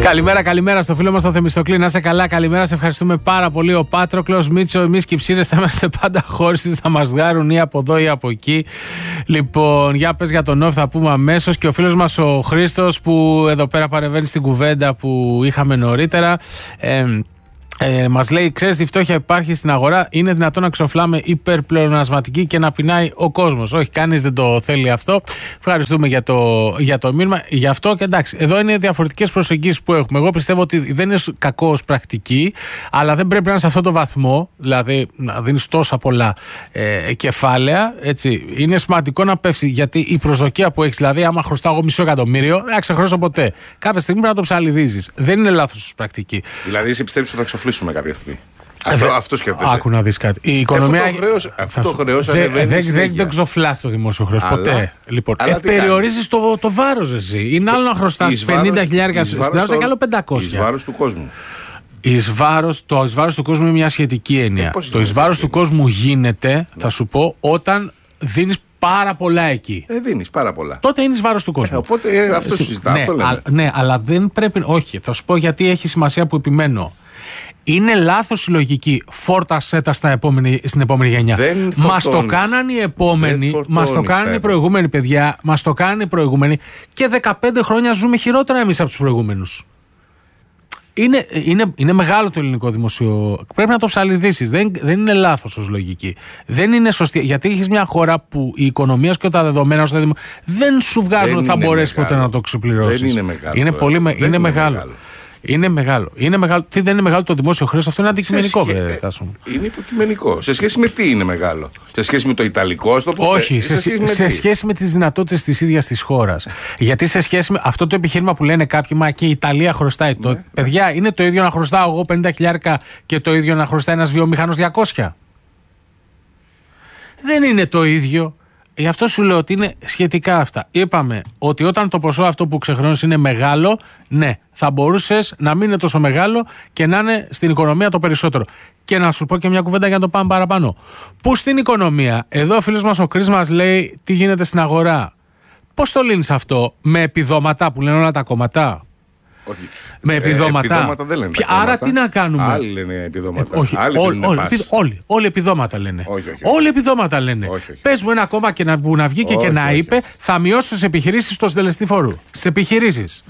Καλημέρα στο φίλο μας τον Θεμιστοκλή. Να είσαι καλά, καλημέρα. Σε ευχαριστούμε πάρα πολύ. Ο Πάτροκλος, Μίτσο, εμείς και οι ψήρες θα είμαστε πάντα χώριστοι. Θα μας γάρουν ή από εδώ ή από εκεί. Λοιπόν, για πες για τον Όφη, θα πούμε αμέσως. Και ο φίλος μας ο Χρήστος, που εδώ πέρα παρεμβαίνει στην κουβέντα που είχαμε νωρίτερα. Μας λέει, ξέρεις τι φτώχεια υπάρχει στην αγορά, είναι δυνατόν να ξοφλάμε υπερπλεονασματική και να πεινάει ο κόσμος? Όχι, κανείς δεν το θέλει αυτό. Ευχαριστούμε για το μήνυμα. Γι' αυτό και εντάξει, εδώ είναι διαφορετικές προσεγγίσεις που έχουμε. Εγώ πιστεύω ότι δεν είναι κακό ως πρακτική, αλλά δεν πρέπει να είναι σε αυτό το βαθμό, δηλαδή να δίνεις τόσα πολλά κεφάλαια. Έτσι. Είναι σημαντικό να πέφτει, γιατί η προσδοκία που έχεις, δηλαδή, άμα χρωστάω εγώ $500,000, δεν θα ξεχρώσω ποτέ. Κάποια στιγμή πρέπει να το ψαλιδίζεις. Δεν είναι λάθος ως πρακτική. Δηλαδή, εσύ πιστεύεις ότι θα ξοφλήσουμε κάποια στιγμή? Αυτό σκέφτεσαι. Άκου να δεις κάτι. Η οικονομία. Αυτό το χρέος ανεβαίνει. Δεν ξοφλάς το δημόσιο χρέος ποτέ. Λοιπόν, περιορίζεις το βάρος εσύ. Είναι άλλο να χρωστάς 50,000 στην τράπεζα και άλλο 500. Εις βάρος του κόσμου. Το εις βάρος του κόσμου είναι μια σχετική έννοια. Το εις βάρος του κόσμου γίνεται, θα σου πω, όταν δίνεις πάρα πολλά εκεί. Δίνεις πάρα πολλά. Τότε είναι εις βάρος του κόσμου. Οπότε αυτό συζητάμε. Ναι, αλλά δεν πρέπει. Όχι, θα σου πω γιατί έχει σημασία που επιμένω. Είναι λάθος η λογική. Φόρτασέ τα στην επόμενη γενιά. Μας το κάνανε οι επόμενοι, μας το κάνανε οι προηγούμενοι, παιδιά. Μας το κάνανε οι προηγούμενοι και 15 χρόνια ζούμε χειρότερα εμείς από τους προηγούμενους. Είναι μεγάλο το ελληνικό δημοσιο. Πρέπει να το ψαλιδίσεις. Δεν είναι λάθος ως λογική. Δεν είναι σωστή. Γιατί έχεις μια χώρα που η οικονομία και τα δεδομένα δεν σου βγάζουν ότι θα μπορέσει ποτέ να το ξεπληρώσεις. Δεν είναι μεγάλο. Είναι μεγάλο. Είναι μεγάλο. Τι δεν είναι μεγάλο το δημόσιο χρέος? Αυτό είναι αντικειμενικό, βέβαια. Είναι υποκειμενικό. Σε σχέση με τι είναι μεγάλο? Σε σχέση με το ιταλικό, στο πούμε. Όχι, σε σχέση με τις δυνατότητες της ίδιας της χώρας. Γιατί σε σχέση με αυτό το επιχείρημα που λένε κάποιοι, μα και η Ιταλία χρωστάει. Παιδιά, είναι το ίδιο να χρωστάω εγώ 50,000 και το ίδιο να χρωστάει ένας βιομηχανός 200. Δεν είναι το ίδιο. Γι' αυτό σου λέω ότι είναι σχετικά αυτά. Είπαμε ότι όταν το ποσό αυτό που ξεχρώνεις είναι μεγάλο, ναι, θα μπορούσες να μην είναι τόσο μεγάλο και να είναι στην οικονομία το περισσότερο. Και να σου πω και μια κουβέντα για να το πάμε παραπάνω. Πού στην οικονομία, εδώ ο φίλος μας ο Κρίς μας λέει τι γίνεται στην αγορά. Πώς το λύνεις αυτό? Με επιδόματα που λένε όλα τα κόμματα? Όχι. Με επιδόματα. Επιδόματα δεν λένε. Άρα τι να κάνουμε? Άλλοι λένε επιδόματα. Όλοι επιδόματα λένε. Όχι. Όλοι επιδόματα λένε. Όχι. Πες μου ένα κόμμα που να βγήκε και να είπε θα μειώσω τις επιχειρήσεις στο συντελεστή φόρου. Στις επιχειρήσεις.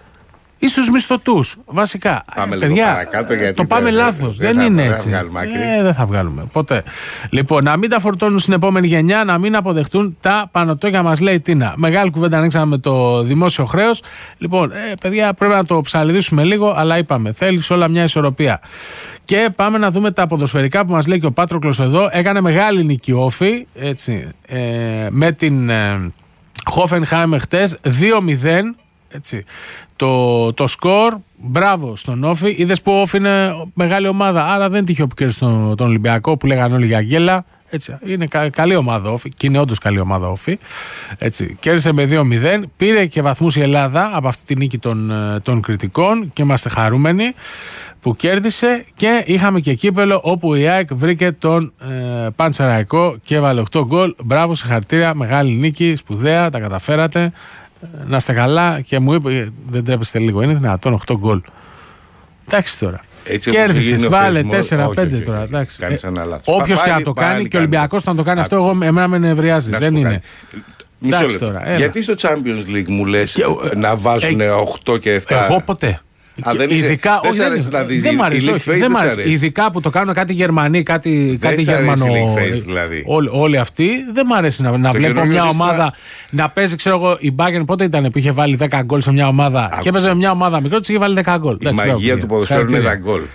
Ή στους μισθωτούς. Βασικά. Πάμε παιδιά, παρακάτω, γιατί το πάμε λάθος. Δεν είναι έτσι. Δεν θα βγάλουμε ποτέ. Λοιπόν, να μην τα φορτώνουν στην επόμενη γενιά, να μην αποδεχτούν τα πανωτόκια, μας λέει Τίνα. Μεγάλη κουβέντα ανοίξαμε με το δημόσιο χρέος. Λοιπόν, παιδιά, πρέπει να το ψαλιδίσουμε λίγο, αλλά είπαμε, θέλει όλα μια ισορροπία. Και πάμε να δούμε τα ποδοσφαιρικά που μας λέει και ο Πάτροκλος εδώ. Έκανε μεγάλη νίκη Όφη, έτσι, με την Hoffenheim χτες, 2-0. Έτσι. Το σκορ, μπράβο στον Όφη. Είδες που ο Όφη είναι μεγάλη ομάδα, άρα δεν τυχαίο που κέρδισε τον Ολυμπιακό που λέγανε όλοι για γκέλα. Έτσι. Είναι καλή ομάδα Όφη και είναι όντως καλή ομάδα Όφη. Έτσι. Κέρδισε με 2-0. Πήρε και βαθμούς η Ελλάδα από αυτή τη νίκη των κριτικών και είμαστε χαρούμενοι που κέρδισε. Και είχαμε και κύπελο όπου η ΑΕΚ βρήκε τον Πανσεραϊκό και έβαλε 8 γκολ. Μπράβο, συγχαρητήρια, μεγάλη νίκη, σπουδαία, τα καταφέρατε. Να είστε καλά. Και μου είπε, δεν τρέπεστε λίγο, είναι δυνατόν 8 γκολ? Εντάξει τώρα. Κέρδισες, βάλε 4-5 τώρα. Κάνεις ένα λάθος. Όποιος και να το κάνει, και ο Ολυμπιακός να το κάνει αυτό, εμένα με νευριάζει. Δεν είναι. Μισό λεπτό. Γιατί στο Champions League μου λες να βάζουν 8 και 7? Εγώ ποτέ. Ειδικά, δεν μ' αρέσει. Ειδικά που το κάνουν κάτι Γερμανοί, κάτι Γερμανό. Όλοι αυτοί δεν μ' αρέσει να βλέπω μια ομάδα να παίζει. Ξέρω εγώ, η Bayern πότε ήταν που είχε βάλει 10 γκολ σε μια ομάδα και έπαιζε με μια ομάδα μικρό, της είχε βάλει 10 γκολ. Η μαγεία του ποδοσφαίρου είναι τα γκολ.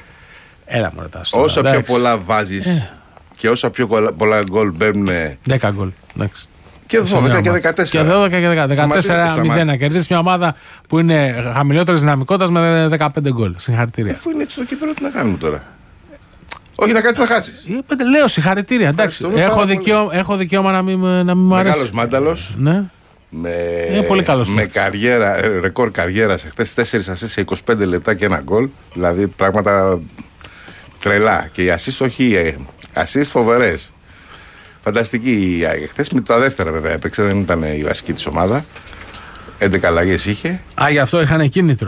Όσα πιο πολλά βάζεις και όσα πιο πολλά γκολ μπαίνουν. 10 γκολ. Και 12 και 14. Και 12 και 14-0 να κερδίσει μια ομάδα που είναι χαμηλότερη δυναμικότητα με 15 γκολ. Συγχαρητήρια. Αφού είναι έτσι το κύπελο, τι να κάνουμε τώρα? Όχι να κάτσεις να χάσεις. Λέω συγχαρητήρια. Εντάξει. Έχω δικαίωμα να μην μου αρέσει. Μεγάλος μάνταλος. Ναι. Είναι πολύ καλός. Με ρεκόρ καριέρας χθες, 4 ασίστ σε 25 λεπτά και ένα γκολ. Δηλαδή πράγματα τρελά. Και οι ασίστ, όχι ασίστ φοβερές. Φανταστική η ΑΕΚ. Χθες με τα δεύτερα βέβαια έπαιξε, δεν ήταν η βασική της ομάδα. 11 αλλαγές είχε. Γι' αυτό είχαν κίνητρο.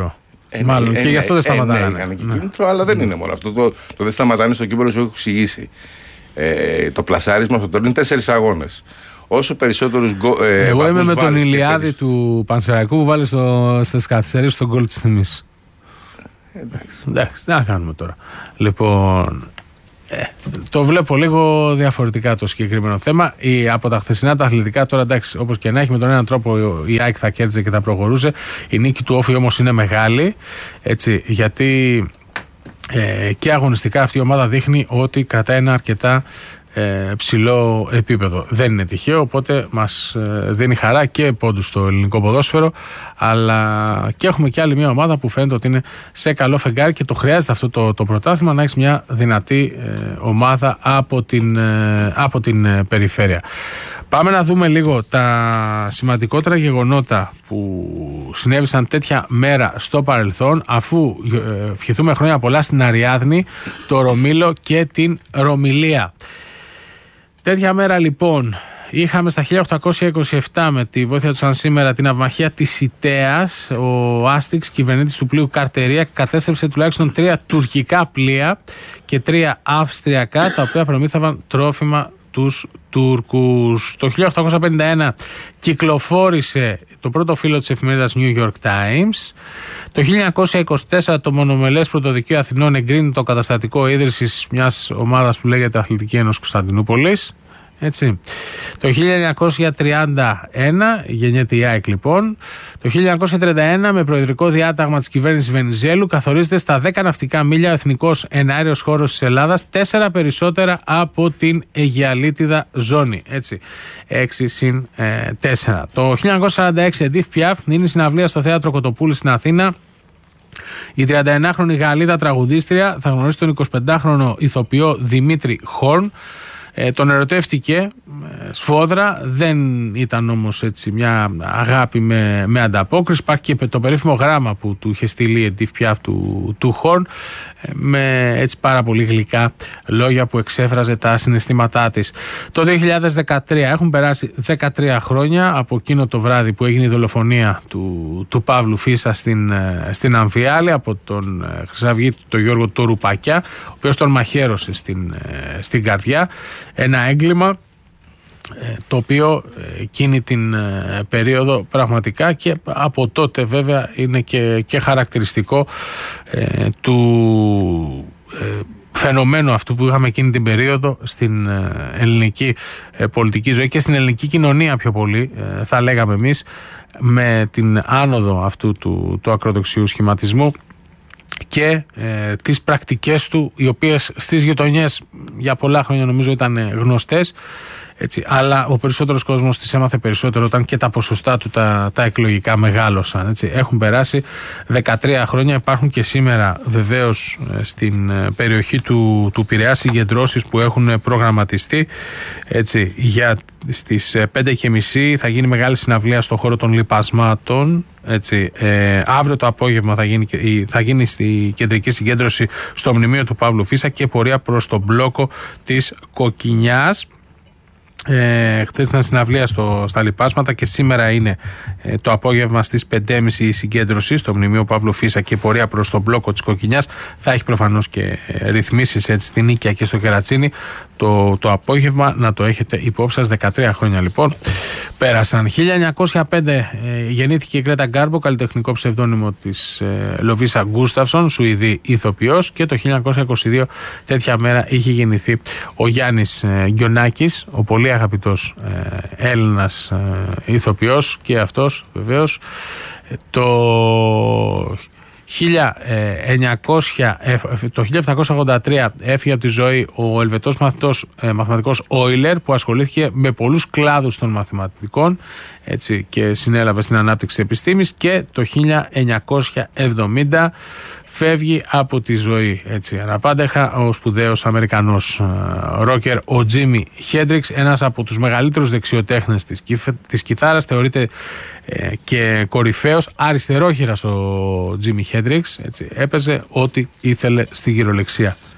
Μάλλον και γι' αυτό δεν σταματάνε. Ναι, είχαν και κίνητρο, αλλά δεν είναι μόνο αυτό. Το δεν σταματάνε στο κύπελλο, σου έχω εξηγήσει. Το πλασάρισμα στο τέλο είναι 4 αγώνες. Όσο περισσότερους εγώ είμαι με τον Ηλιάδη του Πανσεραϊκού που βάλει στις καθυστερήσεις στον γκολ της τιμής. Εντάξει, τι να κάνουμε τώρα. Λοιπόν, το βλέπω λίγο διαφορετικά το συγκεκριμένο θέμα. Από τα χθεσινά τα αθλητικά, τώρα εντάξει, όπως και να έχει, με τον έναν τρόπο η ΑΕΚ θα κέρδιζε και θα προχωρούσε. Η νίκη του Όφη όμως είναι μεγάλη, έτσι, γιατί και αγωνιστικά αυτή η ομάδα δείχνει ότι κρατάει ένα αρκετά ψηλό επίπεδο. Δεν είναι τυχαίο, οπότε μας δίνει χαρά και πόντους στο ελληνικό ποδόσφαιρο, αλλά και έχουμε και άλλη μια ομάδα που φαίνεται ότι είναι σε καλό φεγγάρι και το χρειάζεται αυτό το πρωτάθλημα, να έχει μια δυνατή ομάδα από την περιφέρεια. Πάμε να δούμε λίγο τα σημαντικότερα γεγονότα που συνέβησαν τέτοια μέρα στο παρελθόν, αφού ευχηθούμε χρόνια πολλά στην Αριάδνη, το Ρωμήλο και την Ρωμιλία. Τέτοια μέρα λοιπόν είχαμε στα 1827 με τη βοήθεια του σαν σήμερα την αυμαχία της Ιτέας. Ο Άστιξ, κυβερνήτης του πλοίου Καρτερία, κατέστρεψε τουλάχιστον 3 τουρκικά πλοία και 3 αυστριακά, τα οποία προμήθευαν τρόφιμα τους Τούρκους. Το 1851 κυκλοφόρησε το πρώτο φύλλο της εφημερίδας New York Times. Το 1924 το μονομελές Πρωτοδικείο Αθηνών εγκρίνει το καταστατικό ίδρυσης μιας ομάδας που λέγεται Αθλητική Ένωση Κωνσταντινούπολης. Έτσι. Το 1931 γεννιέται η ΑΕΚ λοιπόν. Το 1931 με προεδρικό διάταγμα της κυβέρνησης Βενιζέλου καθορίζεται στα 10 ναυτικά μίλια ο εθνικός εναέριος χώρος της Ελλάδας, 4 περισσότερα από την Αιγιαλίτιδα ζώνη. Έτσι. 6 συν 4. Το 1946 Εντίθ Πιάφ δίνει συναυλία στο Θέατρο Κοτοπούλη στην Αθήνα. Η 39χρονη Γαλλίδα τραγουδίστρια θα γνωρίσει τον 25χρονο ηθοποιό Δημήτρη Χόρν. Τον ερωτεύτηκε σφόδρα, δεν ήταν όμως έτσι μια αγάπη με ανταπόκριση. Υπάρχει και το περίφημο γράμμα που του είχε στείλει η Εντίθ Πιάφ του Χόρν, με έτσι πάρα πολύ γλυκά λόγια που εξέφραζε τα συναισθήματά της. Το 2013 έχουν περάσει 13 χρόνια από εκείνο το βράδυ που έγινε η δολοφονία του Παύλου Φίσα στην Αμφιάλη από τον Χρυσαυγίτη τον Γιώργο Τορουπακιά, ο οποίος τον μαχαίρωσε στην καρδιά. Ένα έγκλημα το οποίο εκείνη την περίοδο πραγματικά και από τότε βέβαια είναι και χαρακτηριστικό του φαινομένου αυτού που είχαμε εκείνη την περίοδο στην ελληνική πολιτική ζωή και στην ελληνική κοινωνία πιο πολύ, θα λέγαμε εμείς, με την άνοδο αυτού του ακροδεξιού σχηματισμού και τις πρακτικές του, οι οποίες στις γειτονιές για πολλά χρόνια νομίζω ήταν γνωστές, έτσι, αλλά ο περισσότερος κόσμος τις έμαθε περισσότερο όταν και τα ποσοστά του τα εκλογικά μεγάλωσαν. Έτσι. Έχουν περάσει 13 χρόνια, υπάρχουν και σήμερα βεβαίως στην περιοχή του Πειραιά συγκεντρώσεις που έχουν προγραμματιστεί, έτσι, για στις 5:30 θα γίνει μεγάλη συναυλία στο χώρο των Λιπασμάτων. Έτσι, αύριο το απόγευμα θα γίνει στη κεντρική συγκέντρωση στο μνημείο του Παύλου Φίσα και πορεία προς τον μπλόκο της Κοκκινιάς. Χθες ήταν συναυλία στα Λιπάσματα και σήμερα είναι το απόγευμα στις 5:30 η συγκέντρωση στο μνημείο Παύλου Φίσα και πορεία προς τον μπλόκο της Κοκκινιάς. Θα έχει προφανώς και ρυθμίσεις, έτσι, στην Νίκαια και στο Κερατσίνι το απόγευμα, να το έχετε υπόψη σας. 13 χρόνια λοιπόν πέρασαν. 1905 γεννήθηκε η Γκρέτα Γκάρμπο, καλλιτεχνικό ψευδόνυμο της Λοβίσα Γκούσταυσον, Σουηδή ηθοποιός, και το 1922 τέτοια μέρα είχε γεννηθεί ο Γιάννης Γκιονάκης, ο πολύ αγαπητός Έλληνας ηθοποιός και αυτός βεβαίως. Το 1783 έφυγε από τη ζωή ο Ελβετός μαθηματικός Όιλερ, που ασχολήθηκε με πολλούς κλάδους των μαθηματικών, έτσι, και συνέλαβε στην ανάπτυξη της επιστήμης, και το 1970 φεύγει από τη ζωή, έτσι, αναπάντεχα, ο σπουδαίος Αμερικανός ρόκερ ο Τζίμι Χέντριξ, ένας από τους μεγαλύτερους δεξιοτέχνες της κιθάρας, θεωρείται και κορυφαίος, αριστερόχειρας ο Τζίμι Χέντριξ, έτσι, έπαιζε ό,τι ήθελε στη γυρολεξία.